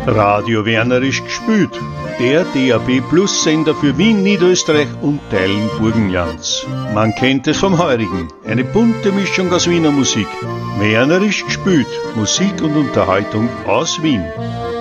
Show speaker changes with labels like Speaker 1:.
Speaker 1: Radio Wernerisch gespült. Der DAB Plus Sender für Wien, Niederösterreich und Teilen Burgenlands. Man kennt es vom Heurigen. Eine bunte Mischung aus Wiener Musik. Wernerisch gespült. Musik und Unterhaltung aus Wien.